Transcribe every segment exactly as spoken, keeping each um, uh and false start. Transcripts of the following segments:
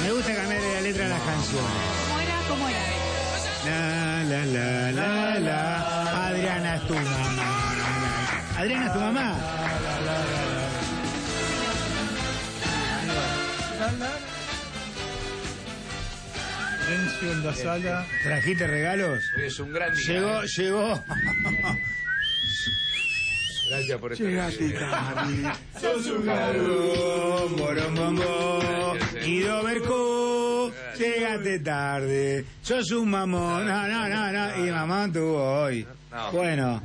Me gusta cambiarle la letra a las canciones. ¿Cómo era? ¿Cómo era? La, la, la, la, la. Adriana es tu mamá. Adriana es tu mamá. Silencio en la sala. ¿Trajiste regalos? Es un gran día. Llegó, llegó. Gracias por estar Llegaste tarde. Sos un garú, moromombo. Guido Bercú. Llegaste tarde. Sos un mamón. No, no, no, no. Y mamá tuvo hoy. No. Bueno.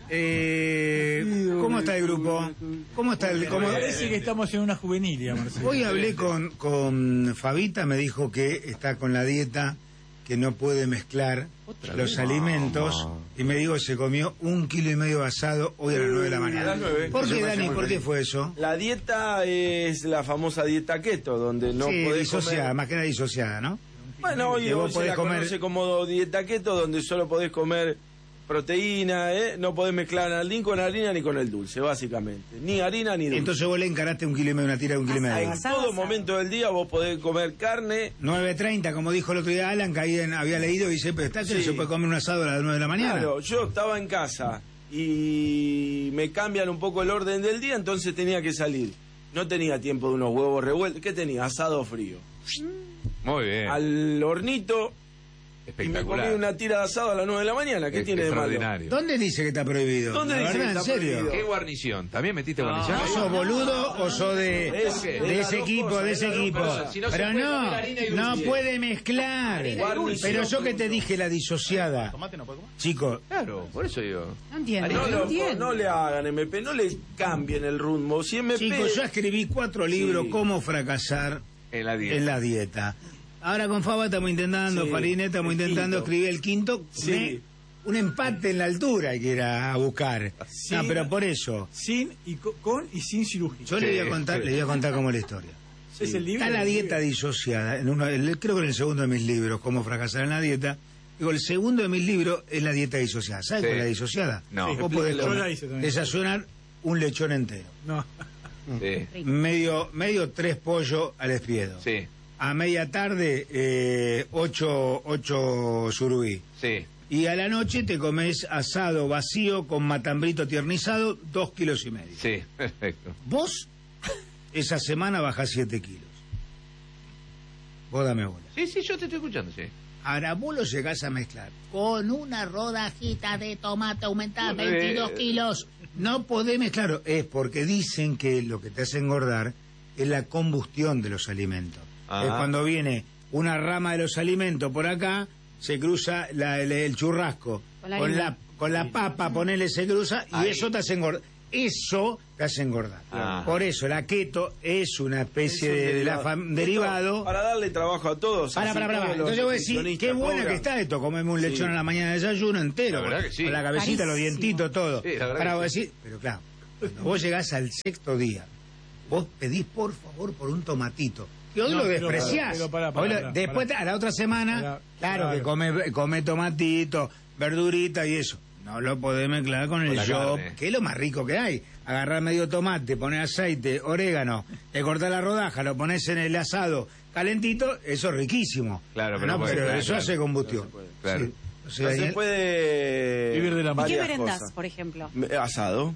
Eh, ¿Cómo está el grupo? ¿Cómo está el cómo? Parece que estamos en una juvenilia, Marcelo. Hoy hablé con, con Fabita, me dijo que está con la dieta, que no puede mezclar los alimentos, y me dijo que se comió un kilo y medio de asado hoy a las nueve de la mañana. A las nueve. ¿Por qué, Eso Dani? parece ¿Por muy qué bien. fue eso? La dieta es la famosa dieta keto, donde no sí, podés disociada, comer... más que nada disociada, ¿no? Bueno, hoy, Que vos hoy se podés la comer- conoce como dieta keto, donde solo podés comer proteína, ¿eh? No podés mezclar ni con harina ni con el dulce, básicamente. Ni harina ni dulce. Entonces vos le encaraste un kilo y medio, una tira de un kilo y medio. en todo momento del día vos podés comer carne. nueve treinta, como dijo el otro día Alan, que ahí en- había leído y dice, pero está que Sí. se puede comer un asado a las nueve de la mañana. Claro, yo estaba en casa y me cambian un poco el orden del día, entonces tenía que salir. No tenía tiempo de unos huevos revueltos. ¿Qué tenía? Asado frío. Muy bien. Al hornito y me Espectacular. comí una tira de asado a las nueve de la mañana. ¿Qué Es- tiene de malo? extraordinario. ¿Dónde dice que está prohibido? ¿Dónde La dice que verdad, está en serio. prohibido? ¿Qué guarnición? ¿También metiste guarnición? ¿No sos boludo o sos de, Es que- de de las ese dos equipo, cosas, de de ese las dos equipo? cosas. Si no se Pero puede no, comer harina y no dulce. puede mezclar. Guarnición. Pero yo que te dije la disociada. ¿Tomate no puede comer? Chicos, Claro, por eso digo. No entiendo. No, No, lo- entiendo. no le hagan M P, no le cambien el rumbo. Si M P... chicos, yo escribí cuatro libros, Sí. Cómo fracasar En la dieta. en la dieta. Ahora con Faba estamos intentando, Sí, Farina estamos el intentando quinto. escribir el quinto. Sí. Me- un empate en la altura hay que ir a, a buscar. Sí. No, pero por eso. Sin y co- con y sin cirugía. Yo le voy a Sí, contar, sí. le voy a contar cómo es la historia. Es el libro. Está la el dieta libro. disociada. En uno, el- creo que en el segundo de mis libros, Cómo fracasar en la dieta. Digo, el segundo de mis libros es la dieta disociada. ¿Sabes Sí. cuál es la disociada? No. Vos podés Yo comer- la hice también. desayunar un lechón entero. No. Sí. Medio, medio tres pollos al espiedo. Sí. A media tarde, eh, ocho, ocho surubí. Sí. Y a la noche te comes asado vacío con matambrito tiernizado, dos kilos y medio. Sí. Perfecto. Vos, esa semana bajás siete kilos. Vos dame bola. Sí, sí, yo te estoy escuchando, sí. Ahora vos lo llegás a mezclar con una rodajita de tomate aumentada Eh, veintidós kilos. No podés mezclarlo. Es porque dicen que lo que te hace engordar es la combustión de los alimentos. Ah. Es cuando viene una rama de los alimentos por acá, se cruza la- el, el churrasco. Con la Con harina. la, con la papa, ponele, se cruza y Ahí. eso te hace engordar. Eso te hace engordar. Ah. Por eso la keto es una especie Es un de, de la derivado. fam- Esto, derivado. Para darle trabajo a todos. Para, así para, para. todos los Entonces yo voy a decir, nutricionistas qué buena cobran. que está esto, comemos un lechón Sí. a la mañana de desayuno entero. La verdad que sí. Con la cabecita, los Carísimo. dientitos, todo. Sí, la verdad Para que voy a sí. decir, pero claro, cuando vos llegás al sexto día, vos pedís por favor por un tomatito. Que hoy No, lo pero despreciás. pará, pero pará, pará, Hoy lo- pará, después, pará. a la otra semana, Pará, claro, claro. que come, come tomatito, verdurita y eso. No lo podés mezclar con el Con la yo, carne. que es lo más rico que hay. Agarrar medio tomate, poner aceite, orégano, te cortás la rodaja, lo pones en el asado calentito, eso es riquísimo. Claro, pero no, no puede pero ser, eso claro. hace combustión. No se puede. Claro. Sí. O sea, No se Daniel- puede... Vivir de la mano. ¿Qué varias merendás, cosas. por ejemplo? Me- Asado.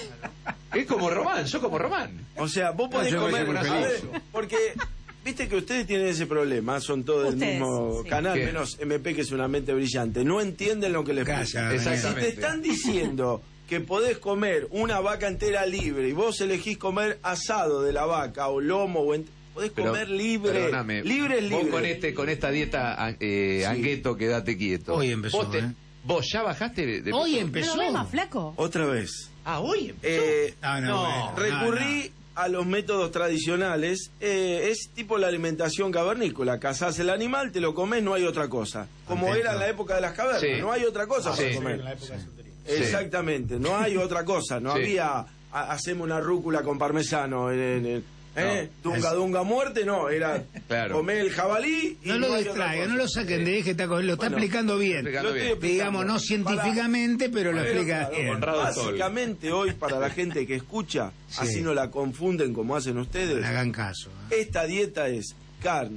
Es como Román, yo como Román. O sea, vos podés yo me comer... hice muy a feliz. ver, porque... Viste que ustedes tienen ese problema, son todos del Ustedes, mismo sí. canal, ¿Qué? menos M P que es una mente brillante. No entienden lo que les Gracias, pasa. Daniel. Si Exactamente. te están diciendo que podés comer una vaca entera libre y vos elegís comer asado de la vaca o lomo o ent- podés Pero, comer libre. perdóname, libre es vos libre. con este con esta dieta eh, Sí. angueto, quédate quieto. Hoy empezó, ¿Vos, te- ¿eh? ¿Vos ya bajaste de, de Hoy peso? empezó. ¿No lo ves más flaco? Otra vez. Ah, hoy empezó. Eh, No, no, No, bueno, no, recurrí a los métodos tradicionales. Eh, es tipo la alimentación cavernícola. Cazás el animal, te lo comes, no hay otra cosa. Como Contento. era en la época de las cavernas, Sí. no hay otra cosa Sí. para En comer. la época de soltería. Exactamente, no hay otra cosa. No Sí. había, ha- hacemos una rúcula con parmesano. En, en- en- ¿eh? No. Dunga, dunga, muerte, no. Era Claro. comer el jabalí y No lo hay otra distraigan, cosa. no lo saquen de eje, está, con- lo está Bueno, explicando bien. explicando Lo estoy bien. explicando. Digamos, no científicamente, pero lo Pero, explica claro, bien. honrado sol. Básicamente hoy para la gente que escucha, Sí. así no la confunden como hacen No ustedes. le hagan caso. ¿eh? Esta dieta es carne,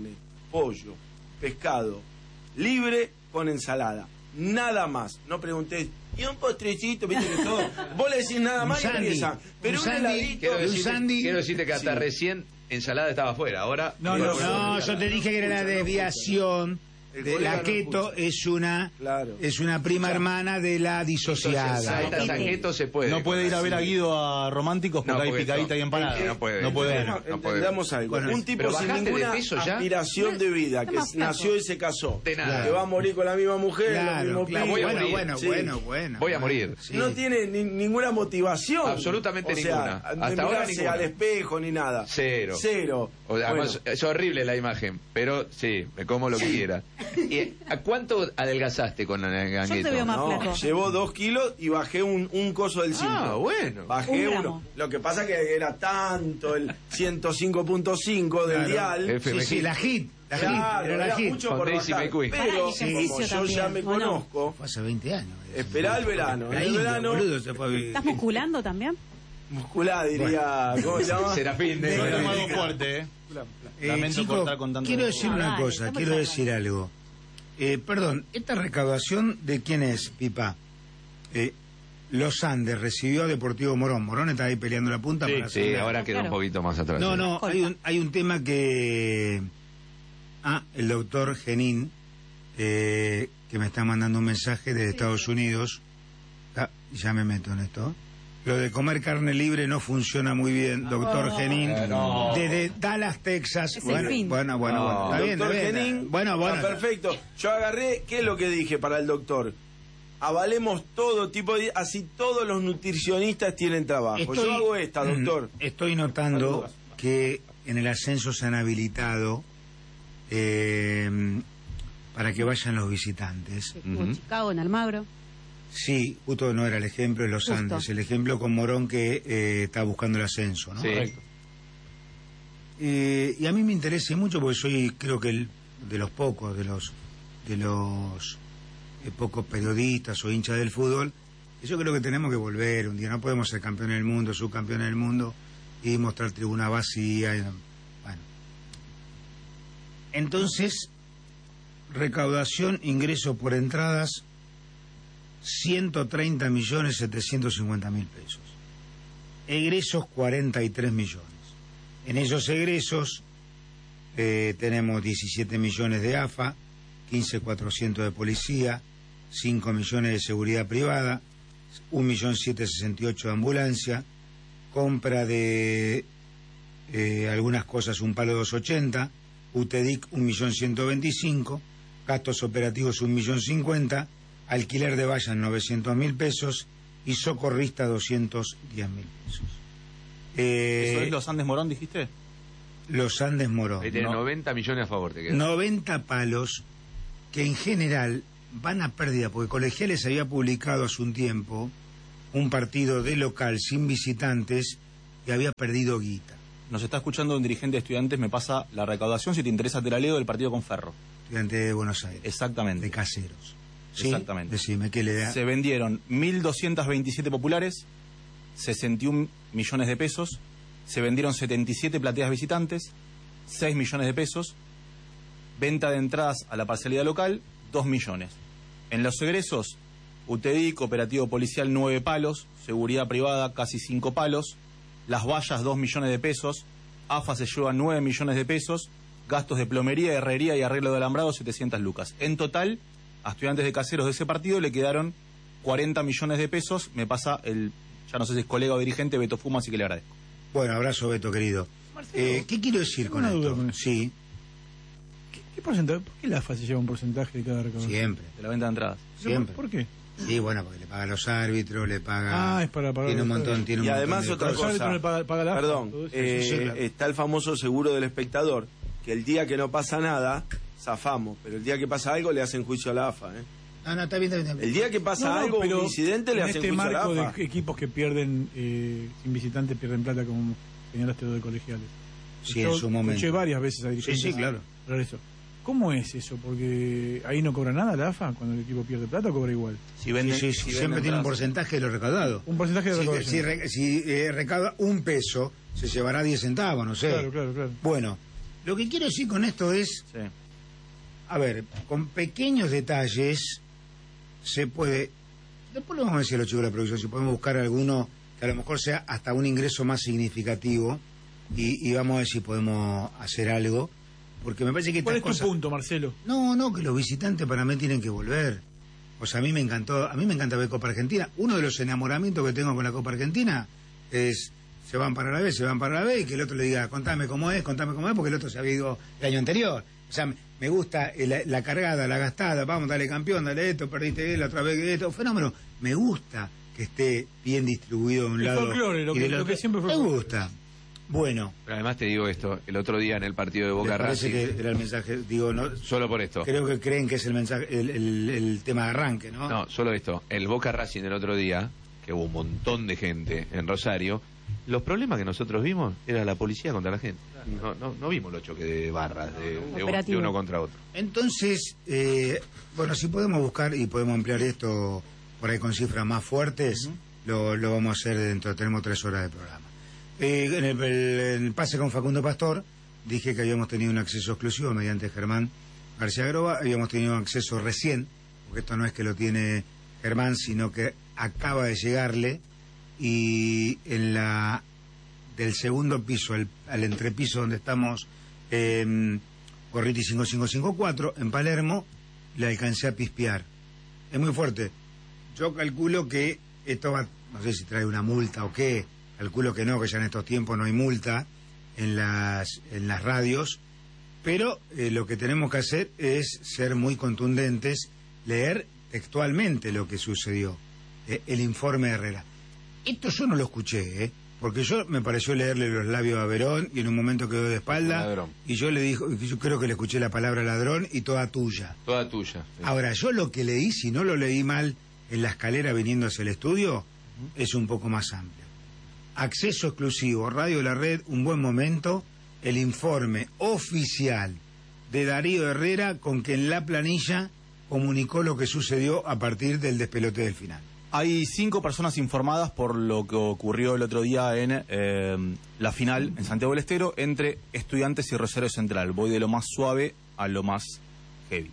pollo, pescado, libre con ensalada. Nada más. No preguntés, ¿y un postrecito? ¿Viste que todo? Vos le decís nada más y sandy, empiezan. Pero un un, sandy, heladito. Quiero un decirte, sandy. quiero decirte que hasta Sí. recién ensalada estaba afuera. Ahora. No, Mira, no, bueno, No, ensalada. yo te dije que era la desviación. El De colega la no keto escucha. es una Claro. es una prima hermana de la Entonces, disociada. salta saqueto se puede. No puede ir a ver a Guido a Románticos porque No, hay porque picadita no. y empanada. Eh, no puede. No puede. Entendamos, no puede. entendamos algo. Bueno, un tipo pero sin bajaste de ninguna peso ya. aspiración de vida, Está que más flaco. nació y se casó, De nada. que va a morir con la misma mujer, Claro, los mismos claro. pibes. Voy a Bueno, morir. bueno, Sí. bueno, bueno. Voy a morir. Sí. No tiene ni- ninguna motivación. Absolutamente o sea, ninguna. de Hasta ahora mirarse ninguna. al espejo ni nada. Cero. Cero. O sea, además, Bueno, es horrible la imagen, pero sí, me como lo que quiera. ¿Y a cuánto adelgazaste con el Yo te gangueto? veo más no, flaco. llevó dos kilos y bajé un, un coso del cinto. Ah, bueno. Bajé Un uno. gramo. Lo que pasa que era tanto el ciento cinco punto cinco del Claro. dial. F M G. Sí, sí, la hit. La Claro, hit, era la era hit. mucho Con por Daisy bajar. McQueen. Pero Ah, y como ejercicio yo ya también, me ¿o no? conozco, Fue hace veinte años. esperá el verano. En La el India, verano, boludo, se fue a vivir. ¿Estás musculando también? musculada diría. ¿Cómo se llama? Serafín de... Yo he tomado fuerte, ¿eh? Eh, Lamento chico, cortar con tanto- quiero decir No, una dale, cosa, estamos quiero hablando. decir algo. Eh, perdón, ¿esta recaudación de quién es, Pipa? Eh, Los Andes recibió a Deportivo Morón. Morón está ahí peleando la punta Sí, para Sí, hacer- ahora queda un Claro. poquito más atrás. No, sí. no, hay un, hay un tema que... Ah, el doctor Genín, eh, que me está mandando un mensaje de Estados Unidos. Ah, ya me meto en esto. Lo de comer carne libre no funciona muy bien, doctor Genín. no. Desde Dallas, Texas. Es el Bueno, fin. bueno, bueno, No. bueno. Está bien, Doctor está bien. Genín, Bueno, bueno. está perfecto. Yo agarré, ¿qué es lo que dije para el doctor? Avalemos todo tipo de... Así todos los nutricionistas tienen trabajo. Yo hago esta, doctor. Estoy notando que en el ascenso se han habilitado eh, para que vayan los visitantes. Estuvo Ujú. Chicago, en Almagro. Sí, justo no era el ejemplo de los Justo. Andes, el ejemplo con Morón que eh, está buscando el ascenso, ¿no? Sí. Correcto. Eh, y a mí me interesa mucho porque soy, creo que el, de los pocos, de los de los eh, pocos periodistas o hinchas del fútbol, y yo creo que tenemos que volver un día, no podemos ser campeones del mundo, subcampeones del mundo y mostrar tribuna vacía. y no- bueno. Entonces, recaudación, ingreso por entradas, ciento treinta millones setecientos cincuenta mil pesos. Egresos, cuarenta y tres millones. En esos egresos eh, tenemos diecisiete millones de A F A, quince mil cuatrocientos de policía, cinco millones de seguridad privada, un millón setecientos sesenta y ocho de ambulancia, compra de eh, algunas cosas, un palo doscientos ochenta, U T E D I C un millón ciento veinticinco, gastos operativos un millón cincuenta, alquiler de vallas novecientos mil pesos y socorrista doscientos diez mil pesos. Eh, ¿Eso es los Andes Morón, dijiste? Los Andes Morón. Ahí tenés No. noventa millones a favor, te quedan. noventa palos que en general van a pérdida, porque Colegiales había publicado hace un tiempo un partido de local sin visitantes y había perdido guita. Nos está escuchando un dirigente de estudiantes, me pasa la recaudación, si te interesa te la leo, del partido con Ferro. Estudiante de Buenos Aires, Exactamente. de Caseros. ¿Sí? Exactamente. Decime, ¿qué le da? Se vendieron mil doscientos veintisiete populares, sesenta y un millones de pesos, se vendieron setenta y siete plateas visitantes, seis millones de pesos, venta de entradas a la parcialidad local, dos millones. En los egresos, U T E D I C, operativo policial, nueve palos, seguridad privada, casi cinco palos, las vallas, dos millones de pesos, A F A se lleva nueve millones de pesos, gastos de plomería, herrería y arreglo de alambrado, setecientas lucas. En total, a estudiantes de Caseros de ese partido le quedaron cuarenta millones de pesos. Me pasa el, ya no sé si es colega o dirigente, Beto Fuma, así que le agradezco. Bueno, abrazo, Beto, querido. Eh, ¿Qué quiero decir tengo con una duda esto? con eso. Sí, ¿Qué, qué porcentaje? ¿Por qué la A F A se lleva un porcentaje de cada recaudación? siempre. De la venta de entradas. ¿Pero siempre. ¿Por, por qué? Sí, bueno, porque le paga a los árbitros, le paga... Ah, es para pagar Tiene un los montón, árbitros. tiene un Y montón además de otra Los cosas. cosa. árbitros le paga- paga la A F A, Perdón, todo eso. eh, Sí, sí, claro. está el famoso seguro del espectador, que el día que no pasa nada, zafamos, pero el día que pasa algo le hacen juicio a la A F A. ¿eh? No, no, está bien, está bien. Está bien. El día que pasa No, no, algo, pero un incidente, le en hacen este juicio a la marco A F A. de equipos que pierden eh, sin visitantes, pierden plata, como señalaste lo de Colegiales. Sí, Yo en su momento. Escuché varias veces a dirigentes Sí, sí, claro. hablar de eso. ¿Cómo es eso? Porque ahí no cobra nada la A F A cuando el equipo pierde plata o cobra igual. Si Sí, venden, sí, si sí, venden siempre tiene un entradas- porcentaje de lo recaudado. Un porcentaje de Si, recaudación. si re- si, eh, recauda un peso, se llevará diez centavos, no sé. Claro, claro, claro. Bueno, Lo que quiero decir con esto es, Sí. a ver, con pequeños detalles se puede... Después lo vamos a decir a los chicos de la producción, si podemos buscar alguno que a lo mejor sea hasta un ingreso más significativo y, y vamos a ver si podemos hacer algo, porque me parece que ¿Cuál es estas tu cosas... punto, Marcelo? No, no, que los visitantes para mí tienen que volver. O sea, a mí me encantó, a mí me encanta ver Copa Argentina. Uno de los enamoramientos que tengo con la Copa Argentina es, se van para la B, se van para la B, y que el otro le diga, contame cómo es, contame cómo es, porque el otro se había ido el año anterior. O sea, me gusta la, la cargada, la gastada, vamos, dale campeón, dale esto, perdiste la otra vez esto, fenómeno. Me gusta que esté bien distribuido de un El lado folclore, lo y que- del lo otro. que siempre fue Me folclore. gusta. Bueno, Pero además te digo esto, el otro día en el partido de Boca me parece Racing, que era el mensaje, digo, no, solo por esto. creo que creen que es el mensaje, el, el, el tema de arranque, ¿no? No, solo esto. El Boca Racing el otro día, que hubo un montón de gente en Rosario, los problemas que nosotros vimos era la policía contra la gente. No, no, no vimos los choques de barras de, de un- de Operativo. uno contra otro. Entonces, eh, bueno, si podemos buscar y podemos ampliar esto por ahí con cifras más fuertes, lo, lo vamos a hacer dentro, tenemos tres horas de programa. Eh, en, el, el- en el pase con Facundo Pastor, dije que habíamos tenido un acceso exclusivo mediante Germán García Groba, habíamos tenido un acceso recién, porque esto no es que lo tiene Germán, sino que acaba de llegarle, y en la del segundo piso al, al entrepiso donde estamos en Gorriti cinco cinco cinco cuatro, en Palermo, le alcancé a pispear. Es muy fuerte. Yo calculo que esto va, no sé si trae una multa o qué, calculo que no, que ya en estos tiempos no hay multa en las, en las radios, pero eh, lo que tenemos que hacer es ser muy contundentes, leer textualmente lo que sucedió, eh, el informe de Herrera. Esto yo no lo escuché, ¿eh? Porque yo me pareció leerle los labios a Verón y en un momento quedó de espalda Ladrón. y yo le dijo, yo creo que le escuché la palabra ladrón y toda tuya. Toda tuya. sí. Ahora, yo lo que leí, si no lo leí mal en la escalera viniendo hacia el estudio, es un poco más amplio. Acceso exclusivo, Radio La Red, un buen momento, el informe oficial de Darío Herrera con que en la planilla comunicó lo que sucedió a partir del despelote del final. Hay cinco personas informadas por lo que ocurrió el otro día en eh, la final en Santiago del Estero entre Estudiantes y Rosario Central. Voy de lo más suave a lo más heavy.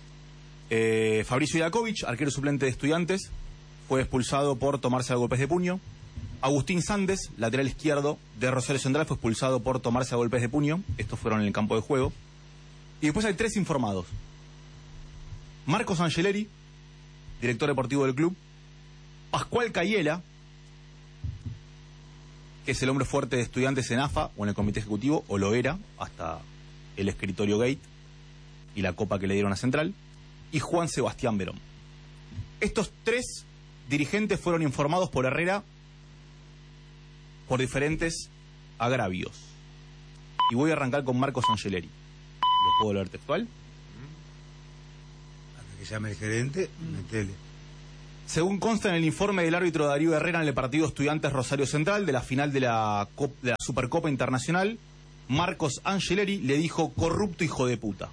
Eh, Fabricio Iakovich, arquero suplente de Estudiantes, fue expulsado por tomarse a golpes de puño. Agustín Sandes, lateral izquierdo de Rosario Central, fue expulsado por tomarse a golpes de puño. Estos fueron en el campo de juego. Y después hay tres informados. Marcos Angeleri, director deportivo del club. Pascual Cayela, que es el hombre fuerte de Estudiantes en A F A o en el comité ejecutivo, o lo era, hasta el escritorio Gate y la copa que le dieron a Central. Y Juan Sebastián Verón. Estos tres dirigentes fueron informados por Herrera por diferentes agravios. Y voy a arrancar con Marcos Angeleri. ¿Lo puedo leer textual? Hasta que llame el gerente, metele. Según consta en el informe del árbitro Darío Herrera en el partido Estudiantes Rosario Central de la final de la, Cop- de la Supercopa Internacional, Marcos Angeleri le dijo corrupto hijo de puta.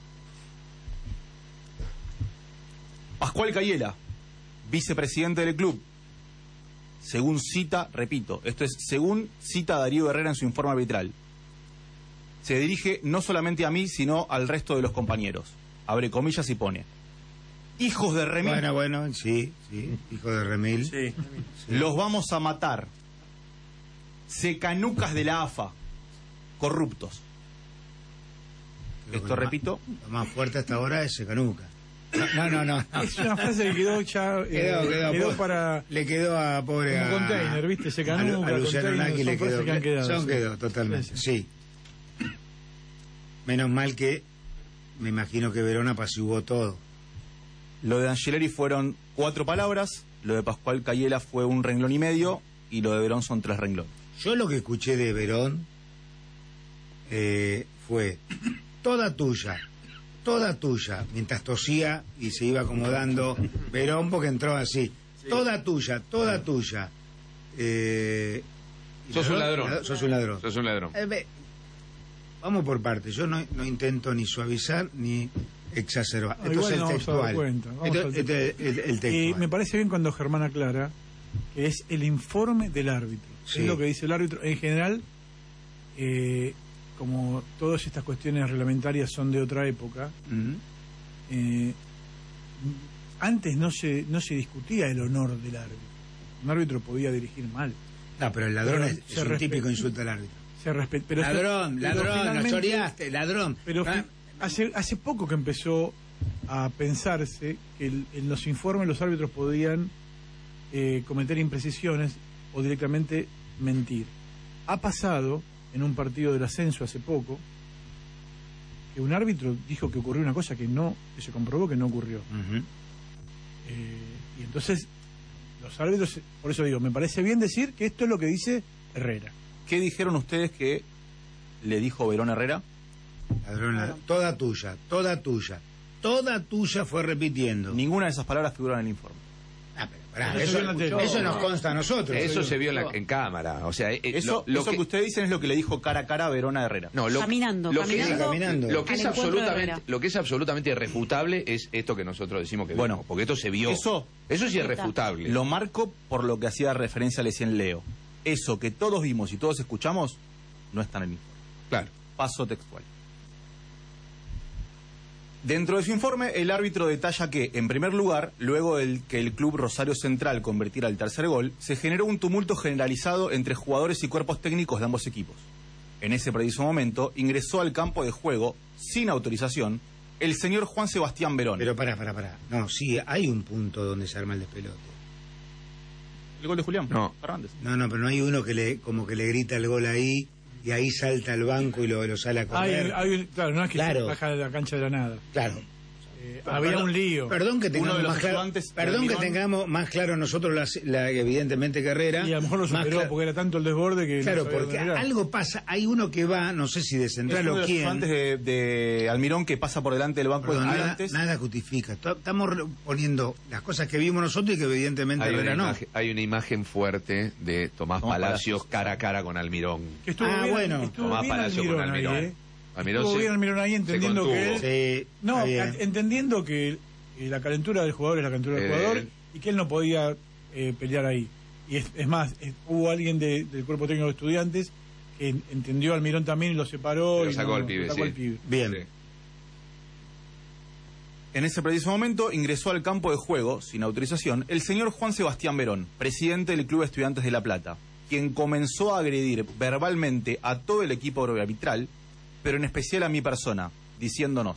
Pascual Cayela, vicepresidente del club, según cita, repito, esto es según cita Darío Herrera en su informe arbitral, se dirige no solamente a mí, sino al resto de los compañeros. Abre comillas y pone: hijos de remil, Bueno, bueno, sí, sí, hijo de Remil. Sí. los vamos a matar. Secanucas de la A F A, corruptos. Creo que Esto lo más- repito. Lo más fuerte hasta ahora es Secanuca. No, no, no. no. Es una frase que quedó ya. eh, Quedó, quedó, quedó po- para. Le quedó a pobre Como a... container, ¿viste? Se a, canuca, a Luciano container, Naki son le frases quedó. que han quedado, Son sí. quedó, totalmente, Sí, sí. Menos mal que me imagino que Verón apaciguó todo. Lo de Angeleri fueron cuatro palabras, lo de Pascual Cayela fue un renglón y medio, y lo de Verón son tres renglones. Yo lo que escuché de Verón eh, fue toda tuya, toda tuya, mientras tosía y se iba acomodando Verón porque entró así, toda tuya, toda tuya. Eh, y Sos un ladrón- ladrón. Sos un ladrón. Sos un ladrón. Eh, ve, vamos por partes, yo no, no intento ni suavizar ni exacerbar. Ah, Esto igual es el nos vamos a dar textual. cuenta, vamos Esto- al este es el, el Y textual. me parece bien cuando Germán aclara que es el informe del árbitro. Sí. Es lo que dice el árbitro. En general, eh, como todas estas cuestiones reglamentarias son de otra época, Ujú. eh, antes no se no se discutía el honor del árbitro. Un árbitro podía dirigir mal. No, pero el ladrón Pero es, se es un respeta. típico insulto al árbitro. Se respeta, pero Ladrón, pero ladrón, nos finalmente- choreaste, ladrón. Pero Ah, fi- hace hace poco que empezó a pensarse que el- en los informes los árbitros podían eh, cometer imprecisiones o directamente mentir. Ha pasado en un partido del ascenso hace poco que un árbitro dijo que ocurrió una cosa que no, que se comprobó que no ocurrió. ujú. Eh, y entonces los árbitros, por eso digo, me parece bien decir que esto es lo que dice Herrera. ¿Qué dijeron ustedes que le dijo Verón Herrera? Ladrón, ladrón. Toda tuya, toda tuya. Toda tuya fue repitiendo. Ninguna de esas palabras figuran en el informe. Ah, pero pará, Eso eso, se vio en la tele. eso nos consta a nosotros. Eso se vio en, la- en cámara. O sea, eh, Eso, lo, lo eso que... que ustedes dicen es lo que le dijo cara a cara a Verón a Herrera. No, lo, Caminando, lo que es- caminando. caminando. Lo que Al es encuentro de absolutamente, Herrera. lo que es absolutamente irrefutable es esto que nosotros decimos que Bueno, vimos, porque esto se vio. eso- eso sí es Está. irrefutable. Lo marco por lo que hacía referencia Lecien Leo. Eso que todos vimos y todos escuchamos no está en el informe. Claro. Paso textual. Dentro de su informe, el árbitro detalla que, en primer lugar, luego del que el club Rosario Central convirtiera el tercer gol, se generó un tumulto generalizado entre jugadores y cuerpos técnicos de ambos equipos. En ese preciso momento, ingresó al campo de juego, sin autorización, el señor Juan Sebastián Verón. Pero pará, pará, pará. No, sí, hay un punto donde se arma el despelote. ¿El gol de Julián? No. Fernández. No, no, pero no hay uno que le como que le grita el gol ahí y ahí salta al banco y lo, lo sale a Hay, correr. hay- claro, no es que Claro. se baja de la cancha de la nada. Claro. Eh, había Perdón- un lío. Perdón que Uno tengamos de los más claro, ayudantes, perdón que Limón. tengamos más claro nosotros la, la- evidentemente que Herrera. Y a lo mejor lo más superó claro- porque era tanto el desborde que... no Claro, sabía porque dónde era. algo pasa, hay uno que va, no sé si de Es central uno o de los quién. ayudantes de, de Almirón que pasa por delante del banco Perdón, de nada, estudiantes. nada justifica. To- Estamos re- poniendo las cosas que vimos nosotros y que evidentemente Hay una, Herrera no. imagen, hay una imagen fuerte de Tomás Tomás Palacios Palacios. cara a cara con Almirón. Que estuvo Ah, bien, bueno. estuvo Tomás bien Palacio con Almirón ahí, Almirón. ¿eh? Almirón Estuvo se- bien Almirón ahí se entendiendo que contuvo. él... Sí, No, está bien. a- entendiendo que eh, la calentura del jugador es la calentura del Eh, jugador y que él no podía eh, pelear ahí. Y es, es más, es- hubo alguien de- del cuerpo técnico de estudiantes que en- entendió a Almirón también y lo separó. Lo y sacó no- al pibe, lo sacó sí. al pibe. Bien. Sí. En ese preciso momento ingresó al campo de juego, sin autorización, el señor Juan Sebastián Verón, presidente del Club Estudiantes de La Plata, quien comenzó a agredir verbalmente a todo el equipo arbitral, pero en especial a mi persona, diciéndonos,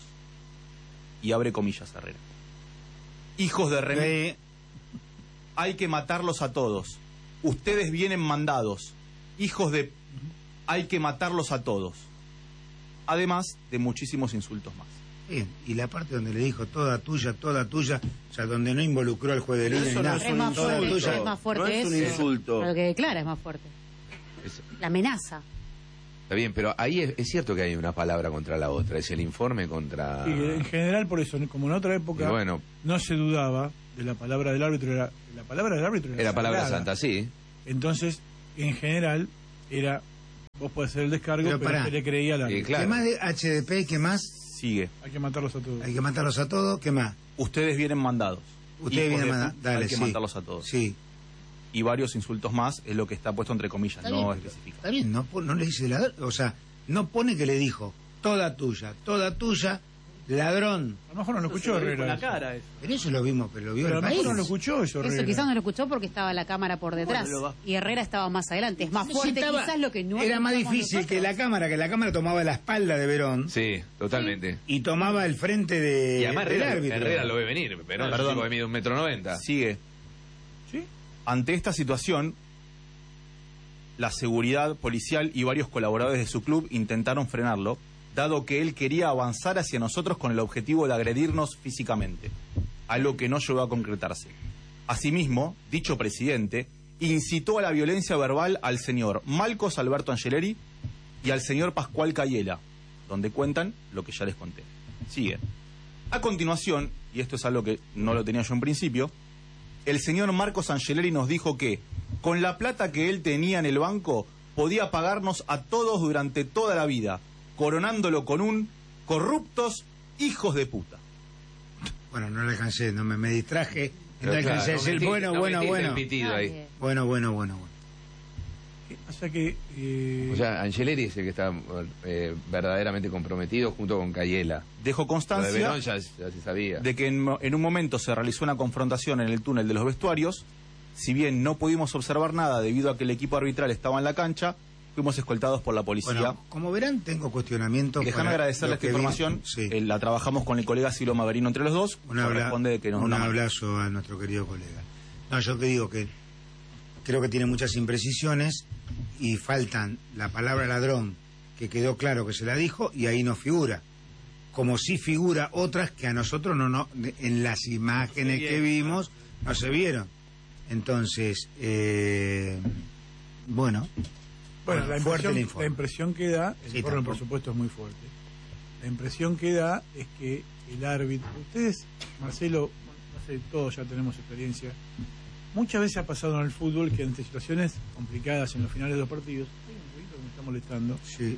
y abre comillas Herrera, hijos de René, Eh, hay que matarlos a todos. Ustedes vienen mandados. Hijos de... Hay que matarlos a todos. Además de muchísimos insultos más. bien. Y la parte donde le dijo toda tuya, toda tuya, o sea, donde no involucró al juez de línea Eso ni no nada. Es más Toda fuerte, tuya. es más fuerte No es un eso. insulto. Pero lo que declara es más fuerte. Es- La amenaza. Está bien, pero ahí es, es cierto que hay una palabra contra la otra. Es el informe contra... Y en general, por eso, como en otra época, Y bueno, no se dudaba de la palabra del árbitro. Era, la palabra del árbitro era, era palabra sagrada. santa, sí. Entonces, en general, era... Vos podés hacer el descargo, Pero pero, pará. se le creía al Y árbitro. claro. ¿Qué más de H D P? ¿Qué más? Sigue. Hay que matarlos a todos. Hay que matarlos a todos. ¿Qué más? Ustedes vienen mandados. Ustedes Hijos vienen de mandados. pu- Dale, Hay que sí. matarlos a todos. Sí. Y varios insultos más es lo que está puesto entre comillas, Está no bien, especifica. Está bien, no, pon- no le dice ladrón. O sea, no pone que le dijo toda tuya, toda tuya, ladrón. A lo mejor no lo escuchó Herrera. la eso. cara eso. Pero eso lo vimos, pero lo vio Pero a el lo país. mejor no lo escuchó eso Herrera. Eso quizás no lo escuchó porque estaba la cámara por detrás. Bueno, lo va- Y Herrera estaba más adelante. Es más fuerte Necesitaba- quizás lo que no Era más escuchamos difícil que la nosotros. cámara, que la cámara tomaba la espalda de Verón Sí, totalmente. y tomaba el frente de, Y además del Herrera, árbitro. Herrera lo ve venir, pero no, Perdón. el tipo que mide un metro noventa. Sigue. ¿Sí? Ante esta situación, la seguridad policial y varios colaboradores de su club intentaron frenarlo, dado que él quería avanzar hacia nosotros con el objetivo de agredirnos físicamente, algo que no llegó a concretarse. Asimismo, dicho presidente incitó a la violencia verbal al señor Marcos Alberto Angeleri y al señor Pascual Cayela, donde cuentan lo que ya les conté. Sigue. A continuación, y esto es algo que no lo tenía yo en principio, el señor Marcos Angeleri nos dijo que, con la plata que él tenía en el banco, podía pagarnos a todos durante toda la vida, coronándolo con un corruptos hijos de puta. Bueno, no le alcancé, no me, me distraje. No Pero le claro, alcancé a no decir metiste- bueno, no bueno, metiste bueno. el pitido ahí. Nadie. Bueno, bueno, bueno, bueno. O sea que... eh, O sea, Angeleri es el que está eh, verdaderamente comprometido junto con Cayela. Dejo Lo de constancia Verón ya, ya se sabía. de que en, en un momento se realizó una confrontación en el túnel de los vestuarios. Si bien no pudimos observar nada debido a que el equipo arbitral estaba en la cancha, fuimos escoltados por la policía. Bueno, como verán, tengo cuestionamientos. Déjame para agradecerle lo esta que vi. información. Sí. Eh, la trabajamos con el colega Silo Maverino entre los dos. Un, abra- Corresponde que nos un una mano. abrazo a nuestro querido colega. No, yo que digo que creo que tiene muchas imprecisiones y faltan la palabra ladrón, que quedó claro que se la dijo, y ahí no figura. Como sí figura otras que a nosotros no, no en las imágenes que vimos no se vieron. Entonces, eh, bueno, Bueno, la fuerte impresión, el la informe. impresión que da, el Sí, informe por tampoco. supuesto es muy fuerte. La impresión que da es que el árbitro, ustedes, Marcelo, no sé, todos ya tenemos experiencia, muchas veces ha pasado en el fútbol que ante situaciones complicadas en los finales de los partidos, hay un ruido que me está molestando, Sí.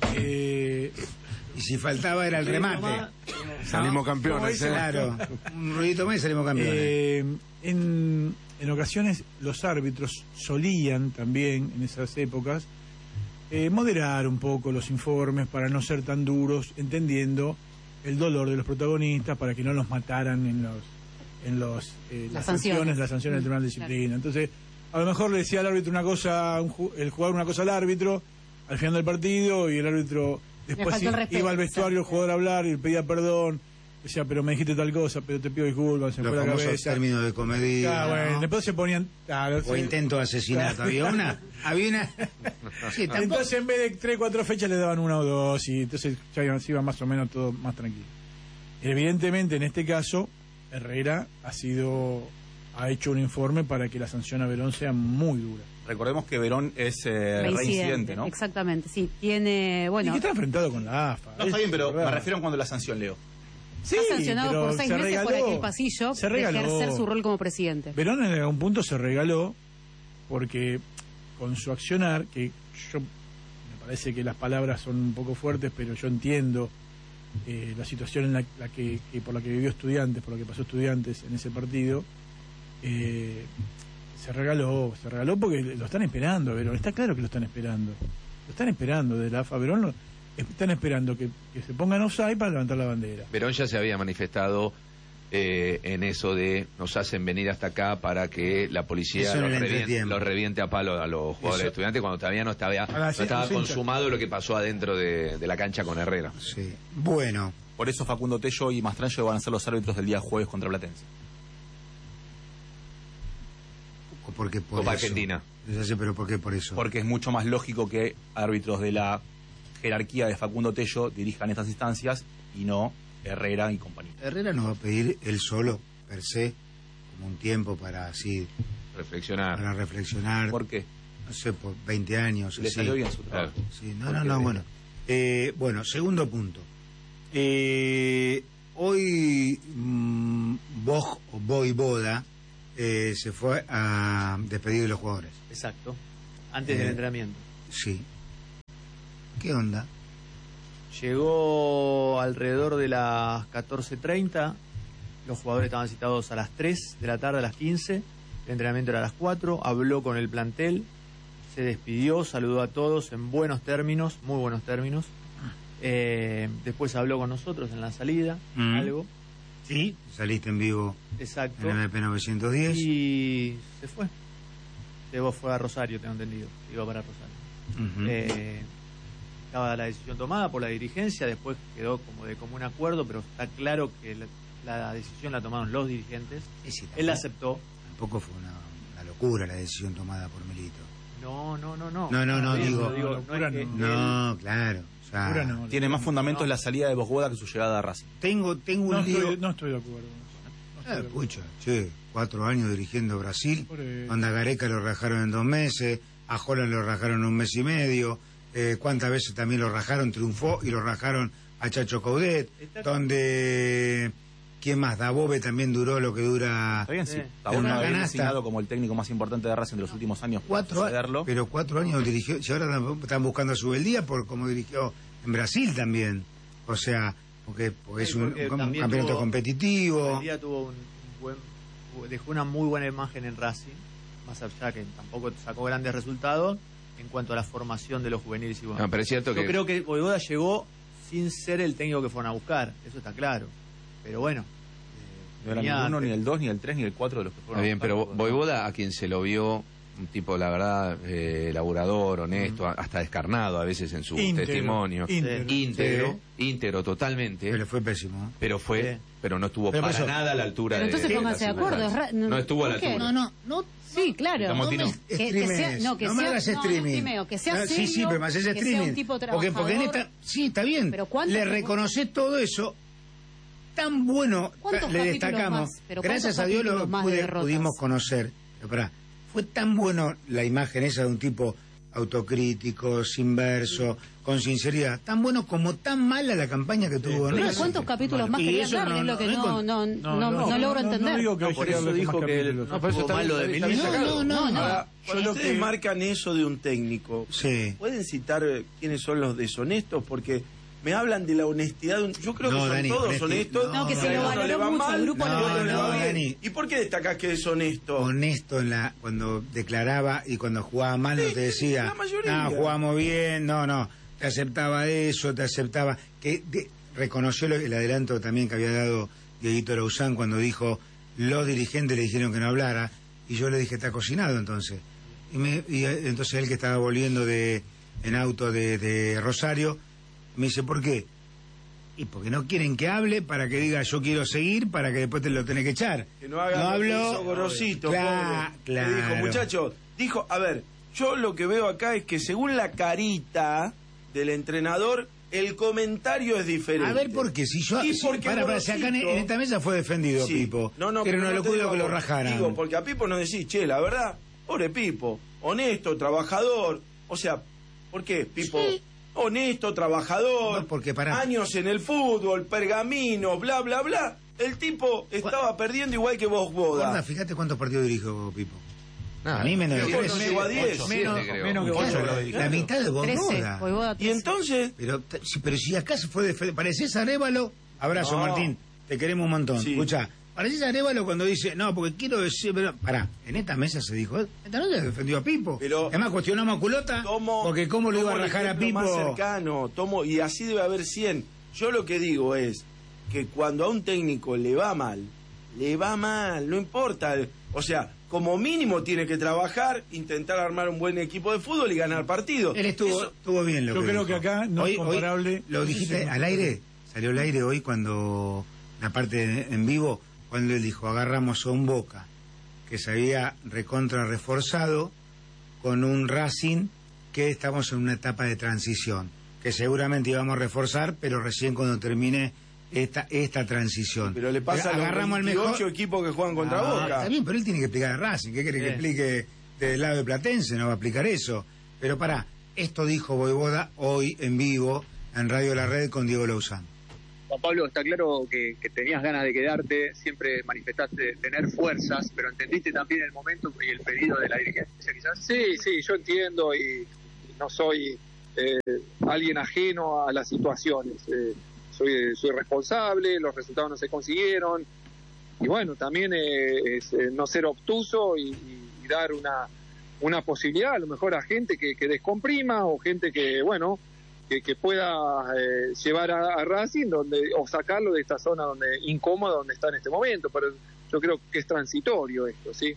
eh, Y si faltaba era el remate. Salimos campeones, ¿eh? Claro, un ruidito más y salimos campeones. eh, en, en ocasiones los árbitros solían también, en esas épocas, eh, moderar un poco los informes para no ser tan duros, entendiendo el dolor de los protagonistas para que no los mataran en los en los eh, Las las sanciones. sanciones, las sanciones del Tribunal de Claro. Disciplina. Entonces, a lo mejor le decía al árbitro una cosa, un ju- el jugador una cosa al árbitro, al final del partido, y el árbitro después faltó el i- respeto, iba al vestuario el exacto. jugador a hablar y le pedía perdón, decía, pero me dijiste tal cosa, pero te pido disculpas, se me Los fue la famosos cabeza. términos de comedia. Ah, bueno, ¿no? después se ponían... claro, O sí. intento de asesinato. ¿Había una? ¿Había una? Sí, tampoco. Entonces en vez de tres, cuatro fechas le daban una o dos y entonces ya iba- se iba más o menos todo más tranquilo. Evidentemente en este caso Herrera ha sido ha hecho un informe para que la sanción a Verón sea muy dura. Recordemos que Verón es eh, reincidente, ¿no? Exactamente, sí. Tiene, bueno, y que está enfrentado con la A F A. No, está es bien, pero verdad. me refiero a cuando la sanción, Leo. Sí, está sancionado pero por seis se meses regaló, por aquel pasillo se de regaló. ejercer su rol como presidente. Verón en algún punto se regaló porque con su accionar, que yo me parece que las palabras son un poco fuertes, pero yo entiendo eh, la situación en la, la que, que por la que vivió Estudiantes, por la que pasó Estudiantes en ese partido, eh, se regaló, se regaló porque lo están esperando a Verón, está claro que lo están esperando, lo están esperando de la A F A, Verón lo- están esperando que, que se pongan offside para levantar la bandera. Verón ya se había manifestado eh, en eso de nos hacen venir hasta acá para que la policía Eso en los el reviente, entretiempo. los reviente a palo a los jugadores Eso. estudiantes cuando todavía no estaba, A la- no estaba los hinchas. consumado lo que pasó adentro de, de la cancha con Herrera. Sí. Bueno, Por eso Facundo Tello y Mastrancho van a ser los árbitros del día jueves contra Platense. porque por Copa eso. Argentina. Ya sé, pero ¿por qué por eso? Porque es mucho más lógico que árbitros de la jerarquía de Facundo Tello dirijan estas instancias y no Herrera y compañía. Herrera nos va a pedir él solo, per se, como un tiempo para así, Reflexionar. para reflexionar. ¿Por qué? No sé, por veinte años. Le así. salió bien su trabajo. Claro. Sí, no, Porque no, no, de- bueno. Eh, bueno, segundo punto. Eh, hoy mm, Boj o Voivoda eh, se fue a despedir de los jugadores. Exacto. Antes Eh, del entrenamiento. Sí. ¿Qué onda? Llegó alrededor de las catorce treinta. Los jugadores estaban citados a las tres de la tarde, a las quince. El entrenamiento era a las cuatro. Habló con el plantel. Se despidió, saludó a todos en buenos términos, muy buenos términos. Eh, después habló con nosotros en la salida, Mm. algo. Sí. Saliste en vivo Exacto. en M P novecientos diez. Y se fue. Se fue a Rosario, tengo entendido. Iba para Rosario. Ujú. Eh, estaba la decisión tomada por la dirigencia, después quedó como de común acuerdo, pero está claro que la, la decisión la tomaron los dirigentes. Sí, sí, Él la tampoco- aceptó. Tampoco fue una, una locura la decisión tomada por Milito. No, no, no, no. No, no, no, Bien, digo- no, digo, No, no es locura que no. él- No, claro. O sea, Locura no. Tiene más fundamentos No. la salida de Bosgoda que su llegada a Racing. Tengo, tengo un No lío. estoy, no estoy de acuerdo. No estoy Ah, de acuerdo. pucha, che, cuatro años dirigiendo Brasil. Por eso. Onda Gareca lo rajaron en dos meses, a Holland lo rajaron en un mes y medio. Eh, ¿Cuántas veces también lo rajaron? Triunfó y lo rajaron a Chacho Coudet. Está- Donde, ¿quién más? Dabove también duró lo que dura. Está bien, sí. Sí. Está Pero bueno una haber canasta. designado como el técnico más importante de Racing de los últimos años. para Cuatro años. sucederlo. Pero cuatro años dirigió. Si ahora están- están buscando a Subeldía por como dirigió en Brasil también. O sea, porque, porque es Sí, un, porque un también campeonato tuvo- competitivo. El día tuvo un, un buen, dejó una muy buena imagen en Racing, más allá que tampoco sacó grandes resultados, en cuanto a la formación de los juveniles y bueno. No, pero es cierto Yo que... creo que Voivoda llegó sin ser el técnico que fueron a buscar, eso está claro. Pero bueno. No era ni el uno, ni el dos, ni el tres, ni el cuatro de los que fueron Está bien, a pero buscar. Voivoda, a quien se lo vio, un tipo, la verdad, eh, laburador, honesto, Mm. hasta descarnado a veces en su Íntegro, testimonio. íntegro. Íntegro, íntegro totalmente. Pero fue pésimo. Pero fue, Sí. pero no estuvo Pero por para eso- nada a la altura Pero de... entonces de pónganse de las acuerdo. es circunstancias. ra- No estuvo a la ¿por qué? altura. No, no, no. Sí, claro. Estamos no, tino- que, que sea, no, que no sea, me hagas no, no streaming. streameo, que sea No, sí, sí, serio, pero me haces que sea streaming. un tipo porque, porque en trabajador. esta, sí, está bien. Pero ¿cuántos- le reconoces todo eso tan bueno, ¿Cuántos le capítulos destacamos. más? Pero Gracias ¿cuántos a Dios lo capítulos más de pude- derrotas? pudimos conocer. Pero pará, fue tan bueno la imagen esa de un tipo autocrítico, sin verso, con sinceridad, tan bueno como tan mala la campaña que tuvo Pero Racing. ¿cuántos capítulos más Y querían eso darle? no- Es lo que no- no, no, no, no, no, logro no, entender. No, digo que No, hoy por sería eso lo que dijo más que el- capítulos. no, por eso está malo bien, de está Milito. bien No, no, no, no. Ahora, cuando Yo lo ustedes que- marcan eso de un técnico, Sí. ¿pueden citar eh, quiénes son los deshonestos? Porque me hablan de la honestidad de un... Yo creo No, que son Dani, todos honesti- honestos. no, No, que no, se no, lo no, valoró le va mucho, mal, el grupo y lo otro valoró. le va No, bien. Dani. ¿Y por qué destacás que es honesto? Honesto en la cuando declaraba y cuando jugaba mal no Sí, te decía, la mayoría. no, jugamos bien, no, no, te aceptaba eso, te aceptaba, que de- reconoció lo- el adelanto también que había dado Dieguito Lauzán cuando dijo, los dirigentes le dijeron que no hablara, y yo le dije, está cocinado entonces. Y, me, y eh, entonces él que estaba volviendo de en auto de, de Rosario, me dice, ¿por qué? Y porque no quieren que hable para que diga yo quiero seguir para que después te lo tenés que echar. Que no haga lo que habló. hizo Gorosito, Cla- pobre. Le dijo, claro. muchachos, dijo, a ver, yo lo que veo acá es que según la carita del entrenador, el comentario es diferente. A ver, ¿por qué? Si yo... Y si- porque para, para, si acá en, Gorosito- en esta mesa fue defendido Sí. Pipo. No, no, pero no no lo te pudo digo que a lo vos. rajaran. Digo, porque a Pipo nos decís, che, la verdad, pobre Pipo, honesto, trabajador. O sea, ¿por qué? Pipo, Sí. honesto, trabajador, No, porque pará. años en el fútbol, pergamino, bla, bla, bla. El tipo estaba perdiendo igual que vos, Guarda, Boda. fíjate cuántos partidos dirijo Pipo. Nada, a mí menos de Pipo tres. no llegó a diez. ocho, Menos, siete, creo. menos que Claro, vos. la, la mitad de vos, trece, Boda. Voivoda, Y trece. entonces, Pero, t- si- pero si acá se fue defendido... Parecés Arévalo... Abrazo, No. Martín. Te queremos un montón. Sí. Escucha, parecés Arévalo cuando dice, no, porque quiero decir... Pero, pará, en esta mesa se dijo, esta noche defendió a Pipo. Pero- Además cuestionamos a Culota, tomo, porque cómo lo iba a tomo el rajar a ejemplo Pipo... más cercano, tomo, y así debe haber cien. Yo lo que digo es que cuando a un técnico le va mal, le va mal, no importa. O sea, como mínimo tiene que trabajar, intentar armar un buen equipo de fútbol y ganar partidos. Él estuvo, Eso- estuvo bien lo Yo que creo dijo. que acá no es comparable. Lo No sé dijiste si- al aire, salió al aire hoy cuando, la parte en vivo, cuando él dijo, agarramos a un Boca que se había recontra reforzado con un Racing que estamos en una etapa de transición, que seguramente íbamos a reforzar, pero recién cuando termine esta esta transición. Pero le pasa a los agarramos al veintiocho mejor equipos que juegan contra Ah, Boca. Está bien, pero él tiene que explicar a Racing. ¿Qué quiere que Sí. explique del lado de Platense? No va a explicar eso. Pero pará, esto dijo Voivoda hoy en vivo en Radio La Red con Diego Lauzán. Juan Pablo, está claro que, que tenías ganas de quedarte, siempre manifestaste tener fuerzas, pero entendiste también el momento y el pedido de la dirigencia, quizás. Sí, sí, yo entiendo y no soy eh, alguien ajeno a las situaciones. Eh, soy, soy responsable, los resultados no se consiguieron y bueno, también eh, es eh, no ser obtuso y, y dar una, una posibilidad a lo mejor a gente que, que descomprima o gente que, bueno, que, que pueda eh, llevar a, a Racing donde o sacarlo de esta zona donde incómoda donde está en este momento, pero yo creo que es transitorio esto, ¿sí?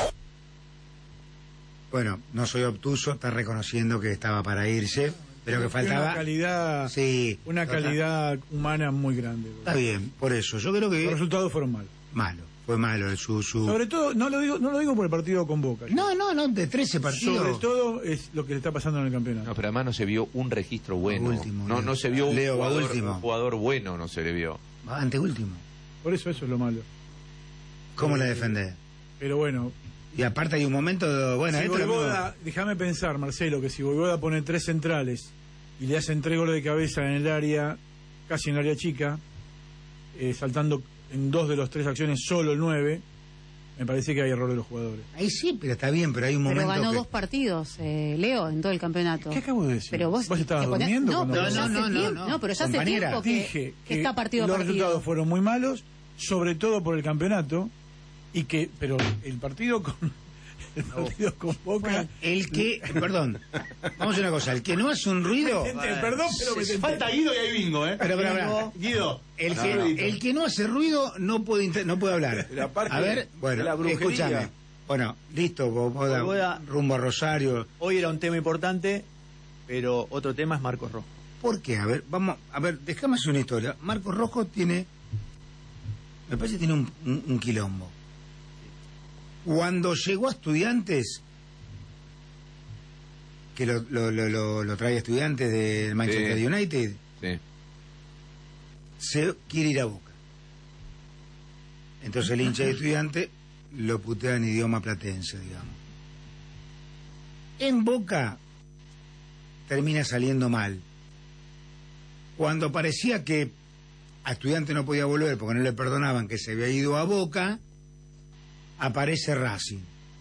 Bueno, no soy obtuso, está reconociendo que estaba para irse, pero que faltaba... Una calidad, Sí. una total. calidad humana muy grande. Está bien, por eso. Yo creo Los que... resultados fueron malos. Malo, fue malo el su... su... Sobre todo, no lo digo, no lo digo por el partido con Boca. No, no, no, de trece partidos. Sobre todo es lo que le está pasando en el campeonato. No, pero además no se vio un registro bueno. Último, no, Leo. no se vio un Leo, va jugador, último. un jugador bueno, no se le vio. Ante último. Por eso eso es lo malo. ¿Cómo la defendés? Pero bueno, Y aparte hay un momento... de- Bueno, si esto lo Voivoda, déjame pensar, Marcelo, que si Voivoda pone tres centrales y le hacen tres goles de cabeza en el área, casi en el área chica, eh, saltando en dos de las tres acciones solo el nueve, me parece que hay error de los jugadores. Ahí sí, pero está bien, pero hay un Pero momento ganó que... dos partidos, eh, Leo, en todo el campeonato. ¿Qué acabo de decir? Pero vos, estabas te ponés- durmiendo No, cuando pero No, ya no, hace no, no, tiempo, no. pero ya hace Compañera. tiempo que, Dije que que está partido a los partido. resultados fueron muy malos, sobre todo por el campeonato, y que, pero el partido con, el partido con Boca. Bueno. El que, perdón, vamos a hacer una cosa, el que no hace un ruido, Perdón, pero me tenté. Falta Guido y hay bingo, ¿eh? pero, pero, pero, Guido. el No, que, no. el que no hace ruido no puede inter- no puede hablar. Pero aparte A ver, de bueno, la brujería. escúchame. Bueno, listo, vos, vos da- Boda- rumbo a Rosario. Hoy era un tema importante, pero otro tema es Marcos Rojo. ¿Por qué? A ver, vamos, a ver, déjame hacer una historia. Marcos Rojo tiene, me parece que tiene un, un- un quilombo. Cuando llegó a Estudiantes, que lo, lo, lo, lo, lo trae Estudiantes del Manchester Sí. United, Sí. se quiere ir a Boca. Entonces el hincha de Estudiante lo putea en idioma platense, digamos. En Boca termina saliendo mal. Cuando parecía que a Estudiante no podía volver porque no le perdonaban que se había ido a Boca, aparece Racing.